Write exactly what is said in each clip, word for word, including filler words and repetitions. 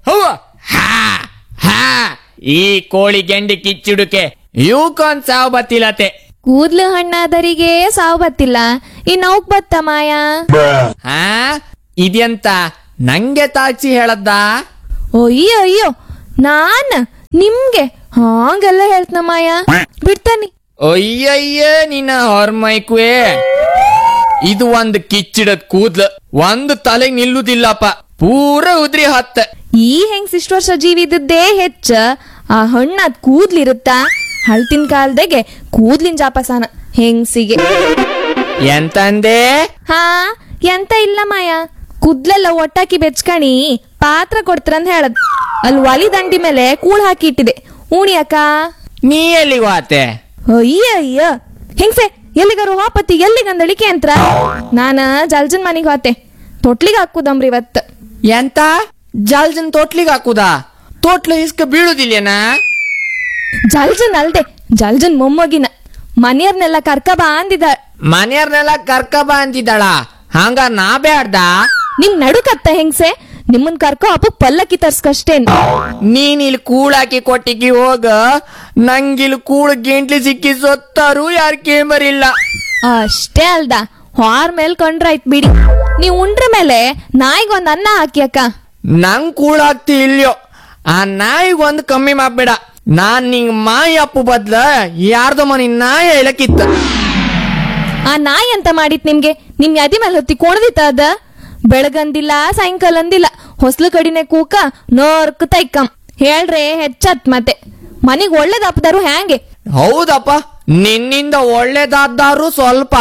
ಹೂವ ಹಾ ಹಾ ಈ ಕೋಳಿ ಗೆಂಡಿ ಕಿಚ್ಚುಡುಕೆ ಇವಕ್ಕೊಂದ್ ಸಾವು ಬತ್ತಿಲತೆ. ಕೂದ್ಲು ಹಣ್ಣಾದರಿಗೆ ಸಾವು ಬತ್ತಿಲ್ಲ, ಇನ್ ಅವಕ್ ಬತ್ತ ಮಾಯಾ? ಹಾ ಇದೆಂತ ನಂಗೆ ತಾಚಿ ಹೇಳದ್ದ? ಅಯ್ಯೋ ಅಯ್ಯೋ, ನಾನ್ ನಿಮ್ಗೆ ಹಾಂಗೆಲ್ಲ ಹೇಳ್ತನ ಮಾಯಾ, ಬಿಡ್ತಾನಿ. ಅಯ್ಯಯ್ಯ ನಿನ್ನ ಹೊರ್ಮೈಕುವೆ, ಇದು ಒಂದ್ ಕಿಚ್ಚಿಡದ್ ಕೂದ್ಲು, ಒಂದ್ ತಲೆಗ್ ನಿಲ್ಲುದಿಲ್ಲಪ್ಪ, ಪೂರ ಉದ್ರಿ ಹತ್ತ. ಈ ಹೆಂಗ್ ಇಷ್ಟು ವರ್ಷ ಜೀವಿ ಇದ್ದದ್ದೇ ಹೆಚ್ಚ, ಆ ಹಣ್ಣಾದ್ ಕೂದ್ಲಿರುತ್ತ? ಹಳ್ತಿನ ಕಾಲದಾಗೆ ಕೂದ್ಲಿನ ಜಾಪಸಾನ ಹೆಂಗ್ಸಿಗೆ. ಎಂತಂದೆ? ಹಾ ಎಂತ ಇಲ್ಲ ಮಾಯಾ, ಕೂದ್ಲೆಲ್ಲ ಒಟ್ಟಾಕಿ ಬೆಚ್ಕಣಿ ಪಾತ್ರ ಕೊಡ್ತಾರಂತ ಹೇಳದ್. ಅಲ್ಲಿ ಒಲಿ ದಂಡಿ ಮೇಲೆ ಕೂಳ್ ಹಾಕಿ ಇಟ್ಟಿದೆ, ಉಣಿ ಅಕ್ಕ. ನೀ ಎಲ್ಲಿ ವಾತೆ? ಅಯ್ಯ ಅಯ್ಯ ಹೆಂಗ್ಸೆ, ಎಲ್ಲಿಗಾರು ವಾಪತಿ ಎಲ್ಲಿಗಂದಳಿಕೆ ಅಂತ ನಾನ ಜಲ್ಜನ್ ಮನಿಗ್ ಹೋತೆ, ತೊಟ್ಲಿಗೆ ಹಾಕುದಮ್ರಿ ಇವತ್. ಎಂತ ಜಲ್ಜನ್ ತೋಟ್ಲಿಗ್ ಹಾಕುದಾ? ತೋಟ್ಲ ಇಸ್ಕ ಬೀಳುದಿಲ್ಲೇನಾ? ಜಲ್ಜನ್ ಅಲ್ದೆ, ಜಲ್ಜನ್ ಮೊಮ್ಮಗಿನ ಮನೆಯವ್ರನ್ನೆಲ್ಲ ಕರ್ಕ ಬಾ ಅಂದಿದ. ಮನೆಯವ್ರನ್ನೆಲ್ಲ ಕರ್ಕ ಬಾ ಅಂತಿದ್ದಾಳ? ಹಂಗ ನಾ ಬ್ಯಾಡ್ದ? ನಿಮ್ ನಡುಕತ್ತ ಹೆಂಗ್ಸೆ, ನಿಮ್ಮನ್ ಕರ್ಕೊ ಹಬ್ಬಕ್ ಪಲ್ಲಕ್ಕಿ ತರ್ಸ್ಕಷ್ಟೇನ್. ನೀನ್ ಇಲ್ಲಿ ಕೂಳಾಕಿ ಕೊಟ್ಟಿಗಿ ಹೋಗ, ನಂಗಿಲ್ ಕೂಳ್ ಗೆಂಟ್ಲಿ ಸಿಕ್ಕಿ ಸೊತ್ತಾರು ಯಾರ್ ಕೇಂಬರಿಲ್ಲ. ಅಷ್ಟೇ ಅಲ್ದ, ಹಾರ್ ಮೇಲ್ ಕೊಂಡ್ರಾಯ್ತ್ ಬಿಡಿ. ನೀವ್ ಉಂಡ್ರ ಮೇಲೆ ನಾಯಿಗ್ ಒಂದ್ ಅನ್ನ ಹಾಕಿ ಅಕ್ಕ. ನಂಗ್ ಕೂಳಾಗ್ತಿ ಇಲ್ಯೋ, ಆ ನಾಯಿಗ್ ಒಂದ್ ಕಮ್ಮಿ ಮಾಡ್ಬೇಡ. ನಾನ್ ನಿಂಗ್ ಮಾಯಿ ಅಪ್ಪು ಬದ್ಲ ಯಾರ್ದೋ ಮನಿ ನಾಯಿ ಹೇಳಕ್ಕಿತ್ತ. ಆ ನಾಯಿ ಅಂತ ಮಾಡಿತ್ ನಿಮ್ಗೆ? ನಿಮ್ ಯಾದಿ ಮೇಲೆ ಹೊತ್ತಿ ಕೋಣದಿತ್ತ ಅದ? ಬೆಳಗಂದಿಲ್ಲ ಸಾಯಂಕಾಲ ಅಂದಿಲ್ಲ, ಹೊಸ್ಲು ಕಡಿನೆ ಕೂಕ ನೋರ್ಕ ತೈಕಂ ಹೇಳ್ರೆ ಹೆಚ್ಚತ್. ಮತ್ತೆ ಮನಿಗ್ ಒಳ್ಳೇದಪ್ಪದಾರು ಹ್ಯಾಂಗೆ? ಹೌದಪ್ಪ, ನಿನ್ನಿಂದ ಒಳ್ಳೇದಾದ್ರು ಸ್ವಲ್ಪ.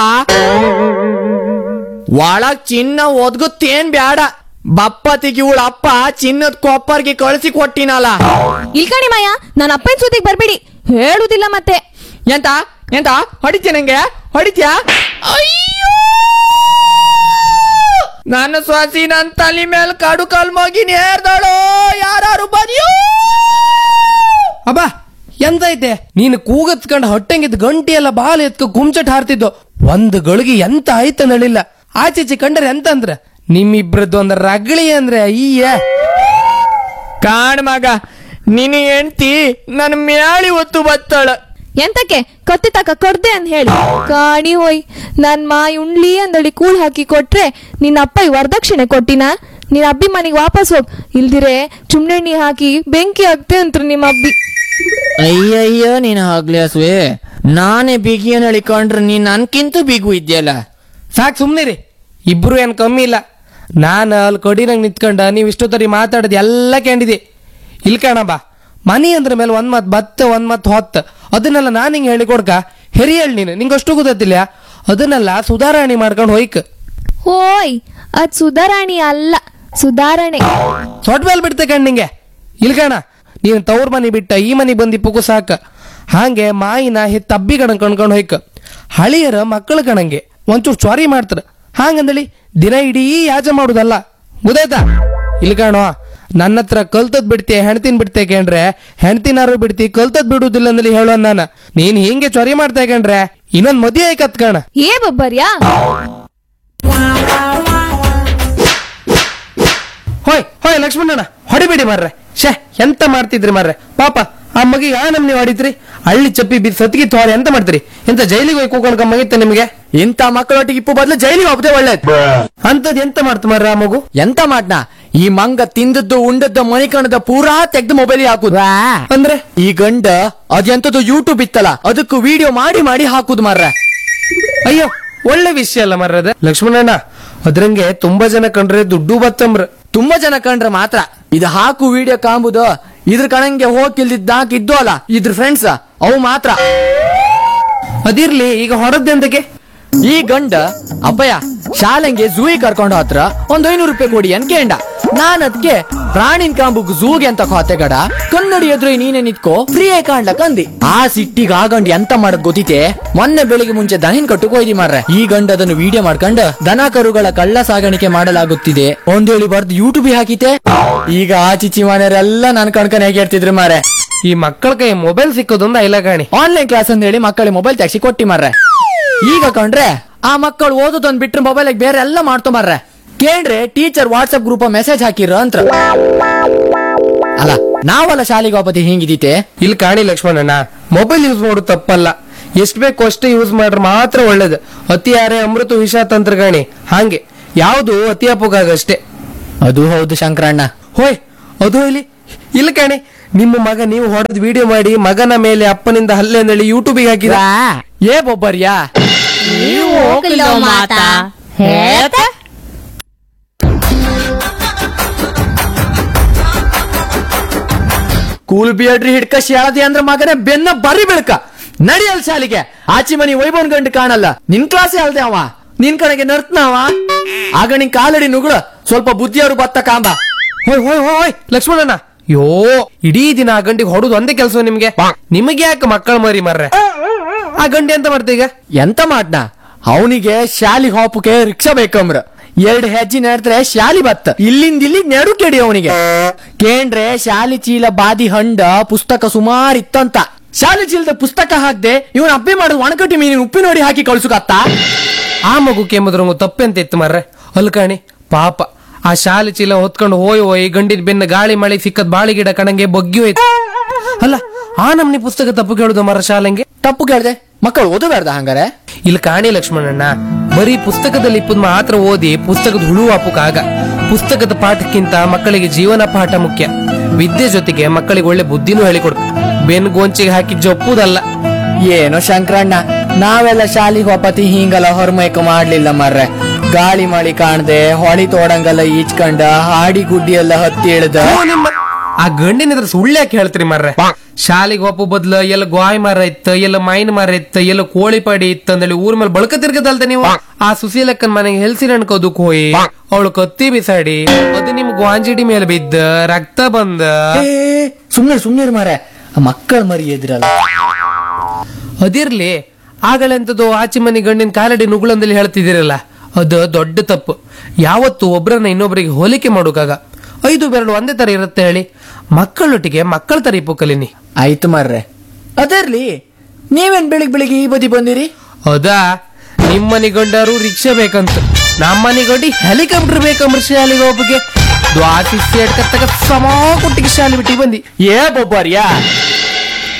ಒಳಗ್ ಚಿನ್ನ ಒದ್ಗುತ್ತೇನ್ ಬ್ಯಾಡ, ಬಪ್ಪತಿಗೆ ಇವಳ ಅಪ್ಪ ಚಿನ್ನದ ಕೊಪ್ಪರ್ಗೆ ಕಳಿಸಿ ಕೊಟ್ಟಿನಲ್ಲ. ಇಲ್ಕಣಿ ಮಾಯ, ನನ್ನ ಅಪ್ಪನ ಸುದ್ದಿಗೆ ಬರ್ಬಿಡಿ, ಹೇಳುದಿಲ್ಲ ಮತ್ತೆ. ಎಂತ ಎಂತ ಹೊಡಿತ್ಯ? ನಂಗೆ ಹೊಡಿತ್ಯ? ಅಯ್ಯೋ, ನನ್ನ ಸ್ವಾಸಿ ನನ್ ತಲೆ ಮೇಲೆ ಕಾಡು ಕಾಲ್ ಮಗಿ ನೇರ್ದಳು, ಯಾರು ಬದಿಯೋ. ಅಬ್ಬಾ ಎಂತ ಐತೆ ನೀನು ಕೂಗತ್ಕಂಡ್ ಹೊಟ್ಟೆಂಗಿದ್ ಗಂಟಿ ಎಲ್ಲ ಬಾಲ ಎತ್ಕ ಗುಮ್ಚಟ್ ಹಾರ್ತಿದ್ದು, ಒಂದ್ ಗಳಿಗೆ ಎಂತ ಆಯ್ತ ನಳಿಲ್ಲ. ಆಚೀಚೆ ಕಂಡ್ರೆ ಎಂತ ಅಂದ್ರ ನಿಮ್ಮಿಬ್ರದ್ದು ಒಂದ್ ರಗಳಿ ಅಂದ್ರೆ ಅಯ್ಯ. ಕಾಣ್ ಮಗ, ನಿನ್ನ ಹೆಂಡ್ತಿ ನನ್ ಮ್ಯಾಳಿ ಒತ್ತು ಬತ್ತಾಳ. ಎಂತಕ್ಕೆ ಕತ್ತಿ ತಕ ಕೊಡ್ದೆ ಅಂತ ಹೇಳಿ ಕಾಣಿ ಹೋಯ್. ನನ್ ಮಾಯಿ ಉಣ್ಲಿ ಅಂದಳಿ ಕೂಳ್ ಹಾಕಿ ಕೊಟ್ರೆ ನಿನ್ನ ಅಪ್ಪ ವರದಕ್ಷಿಣೆ ಕೊಟ್ಟಿನ? ನಿನ್ ಅಬ್ಬಿ ಮನೆಗೆ ವಾಪಸ್ ಹೋಗ್, ಇಲ್ದಿರೆ ಚುಮ್ನೆಣ್ಣಿ ಹಾಕಿ ಬೆಂಕಿ ಹಾಕ್ತೆ ಅಂತ ನಿಮ್ಮ ಅಬ್ಬಿ. ಅಯ್ಯಯ್ಯ ನೀನ್ ಆಗ್ಲೇಸ್ವೆ, ನಾನೇ ಬಿಗಿಯನ್ ಹೇಳಿಕೊಂಡ್ರೆ ನೀನ್ ನನ್ಕಿಂತ ಬಿಗು ಇದ್ಯಲ್ಲ. ಸಾಕ್ ಸುಮ್ನಿರಿ, ಇಬ್ರು ಏನ್ ಕಮ್ಮಿ ಇಲ್ಲ. ನಾನು ಅಲ್ಲಿ ಕೊಡಿನಂಗ್ ನಿಂತ್ಕೊಂಡ ನೀವ್ ಇಷ್ಟೊತ್ತರಿ ಮಾತಾಡದ್ ಎಲ್ಲ ಕೇಳಿದೆ. ಇಲ್ಕಣ ಬಾ, ಮನಿ ಅಂದ್ರ ಮೇಲೆ ಒಂದ್ ಮತ್ ಬತ್ತ ಒಂದ್ ಮತ್ ಹೊತ್ತ, ಅದನ್ನೆಲ್ಲ ನಾನ್ ಹಿಂಗ್ ಹೇಳಿ ಕೊಡ್ಕ ಹೆರಿಯಳ್ ನೀನು, ನಿಂಗೆ ಅಷ್ಟು ಗೊತ್ತಿಲ್ಲ. ಅದನ್ನೆಲ್ಲ ಸುಧಾರಣೆ ಮಾಡ್ಕೊಂಡು ಹೋಯ್ಕ. ಹೋಯ್, ಅದ್ ಸುಧಾರಾಣಿ ಅಲ್ಲ, ಸುಧಾರಣೆ. ಸೊಟ್ ಮೇಲೆ ಬಿಡ್ತೆ ಕಣ್ ನಿಂಗೆ. ಇಲ್ಕಣ, ನೀನ್ ತವ್ರ ಮನಿ ಬಿಟ್ಟ ಈ ಮನಿ ಬಂದಿ ಪುಗು ಸಾಕ. ಹಾಗೆ ಮಾಯಿನ ಹೆತ್ತ ಅಬ್ಬಿ ಕಣ ಕಣ್ಕೊಂಡ್ ಹೋಯ್ಕ. ಹಳಿಯರ ಮಕ್ಕಳ ಕಣಂಗೆ ಒಂಚೂರು ಚ್ವಾರಿ ಮಾಡ್ತಾರ, ಹಾಗಂದಳಿ ದಿನ ಇಡೀ ಯಾಜ ಮಾಡುದಲ್ಲ, ಗೊತ್ತಾಯ್ತಾ? ಇಲ್ಕಣೋ, ನನ್ನ ಹತ್ರ ಕಲ್ತದ್ ಬಿಡ್ತಿ ಹೆಣ್ತಿನ್ ಬಿಡ್ತೆ ಕೇಂಡ್ರೆ ಹೆಣ್ತಿನಾರು ಬಿಡ್ತಿ, ಕಲ್ತದ್ ಬಿಡುದಿಲ್ಲ ಅಂದಲ್ಲಿ ಹೇಳೋ ನಾನ. ನೀನ್ ಹಿಂಗೆ ಚೊರಿ ಮಾಡ್ತಾ ಕೇಂಡ್ರೆ ಇನ್ನೊಂದ್ ಮದುವೆ ಆಯ್ಕತ್ಕಣ. ಏ ಬಬ್ಬರ್ಯಾ, ಹೋಯ್ ಹೋಯ್ ಲಕ್ಷ್ಮಣಣ್ಣ, ಹೊಡಿಬೇಡಿ ಮಾರ್ರೆ. ಶೇ ಎಂತ ಮಾಡ್ತಿದ್ರಿ ಮಾರ್ರೆ, ಪಾಪ ಆ ಮಗಿಗೆ ಆ ನಮ್ನಿ ಹೊಡಿತ್ರಿ. ಹಳ್ಳಿ ಚಪ್ಪಿ ಬಿದ್ದು ಸತ್ಗಿ ತೋರಿ ಎಂತ ಮಾಡ್ತೀರಿ? ಎಂತ ಜೈಲಿಗೆ ಹೋಗಿ ಕೂಕೊಂಡ್ಕ ಮಗಿತ್ತ ನಿಮ್ಗೆ? ಇಂತ ಮಕ್ಕಳೊಟ್ಟಿಗೆ ಇಪ್ಪು ಬದ್ಲು ಜೈಲಿಗೆ ಹೋಗ್ತೇ ಒಳ್ಳೇದ್. ಅಂತದ್ ಎಂತ ಮಾಡ್ತ ಮಾರ್ರೆ ಆ ಮಗು? ಎಂತ ಮಾಡ್ನ, ಈ ಮಂಗ ತಿಂದದ್ದು ಉಂಡದ್ದು ಮಣಿಕಣದ ಪೂರಾ ತೆಗ್ದು ಮೊಬೈಲ್ ಹಾಕುದ. ಅಂದ್ರೆ ಈ ಗಂಡ ಅದೆಂತದ್ದು ಯೂಟ್ಯೂಬ್ ಇತ್ತಲ್ಲ, ಅದಕ್ಕೂ ವಿಡಿಯೋ ಮಾಡಿ ಮಾಡಿ ಹಾಕುದು ಮಾರ್ರೆ. ಅಯ್ಯೋ, ಒಳ್ಳೆ ವಿಷಯ ಅಲ್ಲ ಮಾರ್ರದ ಲಕ್ಷ್ಮಣಣ್ಣ. ಅದ್ರಂಗೆ ತುಂಬಾ ಜನ ಕಂಡ್ರೆ ದುಡ್ಡು ಬತ್ತಂಬ್ರ. ತುಂಬಾ ಜನ ಕಂಡ್ರೆ ಮಾತ್ರ ಇದು ಹಾಕು ವಿಡಿಯೋ ಕಾಂಬುದು. ಇದ್ರ ಕಣಂಗೆ ಹೋಗಿಲ್ದಿದ್ದಾಕ ಇದ್ದು ಅಲ್ಲ ಇದ್ರ ಫ್ರೆಂಡ್ಸ್, ಅವು ಮಾತ್ರ. ಅದಿರ್ಲಿ, ಈಗ ಹೊರದ್ದೆಂತಕ್ಕೆ? ಈ ಗಂಡ ಅಪ್ಪಯ್ಯ ಶಾಲೆಂಗೆ ಝೂಗೆ ಕರ್ಕೊಂಡು ಹತ್ರ ಒಂದ್ ಐನೂರು ರೂಪಾಯಿ ಕೊಡಿ ಅನ್ಕೇಂಡ. ನಾನ್ ಅದ್ಕೆ ಪ್ರಾಣಿನ್ ಕಾಂಬುಗ್ ಝೂಗೆ ಅಂತ ಖಾತೆ ಗಡ ಕನ್ನಡಿ ಎದುರು ನೀನೆ ನಿತ್ಕೋ ಫ್ರೀ ಆಗಿ ಕಾಣ್ಲಕ್ ಅಂದಿ. ಆ ಸಿಟ್ಟಿಗೆ ಆ ಗಂಡ ಎಂತ ಮಾಡದ್ ಗೊತ್ತಿತೆ, ಮೊನ್ನೆ ಬೆಳಿಗ್ಗೆ ಮುಂಚೆ ದನಿನ್ ಕಟ್ಟುಕ್ ಹೋಯ್ದಿ ಮಾರ್ರೆ. ಈ ಗಂಡ ಅದನ್ನು ವಿಡಿಯೋ ಮಾಡ್ಕೊಂಡು ದನ ಕರುಗಳ ಕಳ್ಳ ಸಾಗಾಣಿಕೆ ಮಾಡಲಾಗುತ್ತಿದೆ ಒಂದೇಳಿ ಬರ್ದು ಯೂಟ್ಯೂಬ್ ಹಾಕಿತೆ. ಈಗ ಆ ಚಿಚ್ಚಿ ಮನೆಯವರೆಲ್ಲ ನನ್ ಕಣ್ಕನ್ ಹೇಗೆ ಹೇಳ್ತಿದ್ರು ಮಾರೆ. ಈ ಮಕ್ಕಳ ಕೈ ಮೊಬೈಲ್ ಸಿಕ್ಕೋದೊಂದು ಐಲ ಕಾಣಿ. ಆನ್ಲೈನ್ ಕ್ಲಾಸ್ ಅಂತ ಹೇಳಿ ಮಕ್ಕಳಿಗೆ ಮೊಬೈಲ್ ತೆಗ್ಸಿ ಕೊಟ್ಟಿ ಮಾರ್ರೆ. ಈಗ ಕಂಡ್ರೆ ಆ ಮಕ್ಕಳು ಓದೋದೊಂದ್ ಬಿಟ್ರೆ ಮೊಬೈಲ್ ಬೇರೆ ಎಲ್ಲ ಮಾಡ್ತೊ ಮಾರ್ರೆ. ಕೇಳ್ರೆ ಟೀಚರ್ ವಾಟ್ಸ್ಆಪ್ ಗ್ರೂಪ್ ಮೆಸೇಜ್ ಹಾಕಿರ ಅಂತ. ಅಲ್ಲ ನಾವಲ್ಲ ಶಾಲೆಗೆ ಹೋಗತಿ ಹಿಂಗಿದೀತೆ. ಇಲ್ಲಿ ಕಾಣಿ ಲಕ್ಷ್ಮಣಣ್ಣ, ಮೊಬೈಲ್ ಯೂಸ್ ಮಾಡೋದು ತಪ್ಪಲ್ಲ, ಎಷ್ಟ್ ಬೇಕು ಅಷ್ಟೇ ಯೂಸ್ ಮಾಡ್ರೆ ಮಾತ್ರ ಒಳ್ಳೇದು. ಅತಿ ಯಾರೇ ಅಮೃತ ವಿಷ ತಂತ್ರಗಾಣಿ, ಹಾಗೆ ಯಾವ್ದು ಅತಿ ಅಪೋಗಾಗಷ್ಟೇ. ಅದು ಹೌದು ಶಂಕರಣ್ಣ. ಹೋಯ್ ಅದು ಇಲ್ಲಿ ಇಲ್ಲ ಕಾಣಿ, ನಿಮ್ಮ ಮಗ ನೀವು ಹೊಡೆದ್ ವಿಡಿಯೋ ಮಾಡಿ ಮಗನ ಮೇಲೆ ಅಪ್ಪನಿಂದ ಹಲ್ಲೆ ಅಂದೇಳಿ ಯೂಟ್ಯೂಬಿಗೆ ಹಾಕಿದ. ಏ ಬೊಬ್ಬರ್ಯಾ, ನೀವು ಹೋಗಿಲ್ಲೋ ಮಾತಾ ಹೇಳ್ತ ಕೂಲ್ ಬಿಯಡ್ರಿ ಹಿಡ್ಕ ಶಾಳದಿ ಅಂದ್ರ ಮಗನೇ ಬೆನ್ನ ಬರಿ ಬೆಳಕ ನಡಿಯಲ್ ಶಾಲಿಗೆ. ಆಚಿ ಮನಿ ವೈಭವನ್ ಗಂಡು ಕಾಣಲ್ಲ, ನಿನ್ ಕ್ಲಾಸೇ ಅಲ್ದೆ ಅವ, ನಿನ್ ಕಡೆಗೆ ನರ್ತನವ. ಆಗ ನಿನ್ ಕಾಲಡಿ ನುಗ್ಳ ಸ್ವಲ್ಪ ಬುದ್ಧಿಯವರು ಬತ್ತ ಕಾಂಬ. ಹೋಯ್ ಹೋಯ್ ಹೋಯ್ ಲಕ್ಷ್ಮಣಣ್ಣ, ಯೋ ಇಡೀ ದಿನ ಆ ಗಂಡಿಗೆ ಹೊಡುದು ಒಂದೇ ಕೆಲಸ ನಿಮ್ಗೆ. ನಿಮಗೆ ಯಾಕೆ ಮಕ್ಕಳ ಮರಿ ಮರ್ರೆ? ಆ ಗಂಡಿ ಎಂತ ಮಾಡ್ತ ಈಗ? ಎಂತ ಮಾಡ್ನ, ಅವನಿಗೆ ಶಾಲಿ ಹೋಪಕ್ಕೆ ರಿಕ್ಷಾ ಬೇಕಂಬ್ರ. ಎರಡ್ ಹೆಜ್ಜೆ ನಡೆದ್ರೆ ಶಾಲಿ ಬತ್ತ, ಇಲ್ಲಿಂದ ಇಲ್ಲಿ ನೆಡು ಕೆಡಿ ಅವನಿಗೆ. ಕೇಂದ್ರೆ ಶಾಲಿ ಚೀಲ ಬಾದಿ ಹಂಡ ಪುಸ್ತಕ ಸುಮಾರು ಇತ್ತಂತ. ಶಾಲಿ ಚೀಲದ ಪುಸ್ತಕ ಹಾಕ್ದೆ ಇವನ್ ಅಪ್ಪಿ ಮಾಡೋದು ಒಣಕಟ್ಟಿ ಮೀನಿನ ಉಪ್ಪಿ ನೋಡಿ ಹಾಕಿ ಕಳ್ಸುಕತ್ತ. ಆ ಮಗು ಕೆಮ್ಮದ್ರಂಗು ತಪ್ಪೆಂತ ಇತ್ತು ಮರ್ರೆ. ಅಲ್ಕಾಣಿ ಪಾಪ ಆ ಶಾಲೆ ಚೀಲ ಹೊತ್ಕೊಂಡು ಹೋಯ್ ಹೋಯ್ ಗಂಡಿನ ಬೆನ್ನ ಗಾಳಿ ಮಳೆ ಸಿಕ್ಕದ್ ಬಾಳಿ ಗಿಡ ಕಣಂಗೆ ಬಗ್ಗಿ ಹೋಯ್ತು. ಅಲ್ಲ ಆ ನಮ್ನಿ ಪುಸ್ತಕ ತಪ್ಪು ಕೇಳುದು ಮರ ಶಾಲೆಂಗೆ? ತಪ್ಪು ಕೇಳ್ದೆ, ಮಕ್ಕಳು ಓದಬೇಡ್ದ ಹಂಗಾರೆ? ಇಲ್ಲಿ ಕಾಣಿ ಲಕ್ಷ್ಮಣಣ್ಣ, ಬರೀ ಪುಸ್ತಕದಲ್ಲಿ ಇಪ್ಪದ್ ಮಾತ್ರ ಓದಿ ಪುಸ್ತಕದ ಹುಳು ಆಗ. ಪುಸ್ತಕದ ಪಾಠಕ್ಕಿಂತ ಮಕ್ಕಳಿಗೆ ಜೀವನ ಪಾಠ ಮುಖ್ಯ. ವಿದ್ಯೆ ಜೊತೆಗೆ ಮಕ್ಕಳಿಗೆ ಒಳ್ಳೆ ಬುದ್ಧಿನೂ ಹೇಳಿಕೊಡು. ಬೆನ್ ಗೋಂಚಿಗೆ ಹಾಕಿ ಜೊಪ್ಪುದಲ್ಲ. ಏನೋ ಶಂಕರಣ್ಣ, ನಾವೆಲ್ಲ ಶಾಲಿಗೆ ಹೋಪತಿ ಹಿಂಗಲ್ಲ ಹೊರಮೈಕ ಮಾಡ್ಲಿಲ್ಲ ಮರ್ರೆ. ಗಾಳಿ ಮಳಿ ಕಾಣ್ದೆ ಹೊಳಿ ತೋಡಂಗಲ್ಲ ಈಚ್ಕಂಡ ಹಾಡಿ ಗುಡ್ಡಿ ಎಲ್ಲ ಹತ್ತಿ ಇಳ್ದ. ಓ ನಿಮ್ಮ ಆ ಗಂಡಿನ ಎದುರು ಸುಳ್ಳು ಯಾಕೆ ಹೇಳ್ತೀರಿ ಮರ್ರೆ? ಶಾಲಿಗೆ ಒಪ್ಪು ಬದ್ಲ ಎಲ್ಲ ಗೋಯ್ ಮರ ಇತ್ತು, ಎಲ್ಲ ಮೈನ್ ಮರ ಇತ್ತು, ಎಲ್ಲ ಕೋಳಿ ಪಡಿ ಇತ್ತು ಅಂದೇಳಿ ಊರ್ ಮೇಲೆ ಬಳಕ ತಿರ್ಗದಲ್ದ ನೀವು. ಆ ಸುಶೀಲಕ್ಕನ್ ಮನೆಗೆ ಹೆಲ್ಸಿನ ಅನ್ಕೋದಕ್ ಹೋಯಿ ಅವಳು ಕತ್ತಿ ಬಿಸಾಡಿ ಅದು ನಿಮ್ ಗ್ವಾಂಜಿಡಿ ಮೇಲೆ ಬಿದ್ದ ರಕ್ತ ಬಂದ. ಸುಮ್ನೆ ಸುಮ್ನೆ ಮಾರೆ, ಮಕ್ಕಳ ಮರಿ ಎದ್ರಲ್ಲ. ಅದಿರ್ಲಿ, ಆಗಲೆಂತದ್ದು ಆಚೆ ಮನೆ ಗಂಡಿನ ಕಾಲಡಿ ನುಗ್ಳಂದಲ್ಲಿ ಹೇಳ್ತಿದ್ದೀರಲ್ಲ, ಅದು ದೊಡ್ಡ ತಪ್ಪು. ಯಾವತ್ತು ಒಬ್ರನ್ನ ಇನ್ನೊಬ್ಬರಿಗೆ ಹೋಲಿಕೆ ಮಾಡೋಕಾಗ. ಐದು ಬೆರಳು ಒಂದೇ ತರ ಇರುತ್ತೆ ಹೇಳಿ. ಮಕ್ಕಳೊಟ್ಟಿಗೆ ಮಕ್ಕಳ ತರ ಇಪ್ಪು ಕಲೀನಿ. ಆಯ್ತು ಮಾರ್ರೆ, ಅದರ್ಲಿ ನೀವೇನ್ ಬೆಳಿಗ್ ಬೆಳಿಗ್ಗೆ ಈ ಬದಿ ಬಂದಿರಿ? ಹೌದಾ, ನಿಮ್ಮನೆ ಗಂಡರು ರಿಕ್ಷಾ ಬೇಕಂತ, ನಮ್ಮನೆ ಗಂಡಿ ಹೆಲಿಕಾಪ್ಟರ್ ಬೇಕಂಬ್ರ ಶಾಲೆಗೆ ಒಬ್ಬಗೆ ದ್ವಾಸಿ ಸೇಡ್ಕತ್ತಕ ಸಮ ಕೊಟ್ಟಿಗೆ ಶಾಲೆ ಬಿಟ್ಟಿ ಬಂದಿ. ಏ ಬೊಬ್ಬಾರ್ಯಾ,